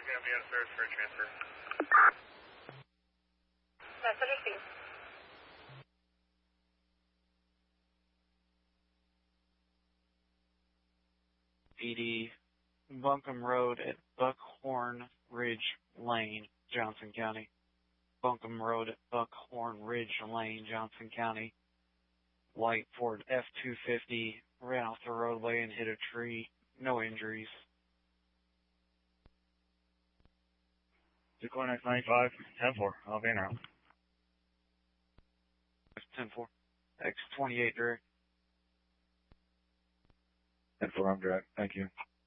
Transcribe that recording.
going to be on service for a transfer. Message received. PD, Buncombe Road at Buckhorn Ridge Lane, Johnson County. Buncombe Road at Buckhorn Ridge Lane, Johnson County. Light Ford F-250 ran off the roadway and hit a tree. No injuries. Decoy X95, 10-4, I'll be in route. 10-4. X-28 direct. 10-4, I'm direct, thank you.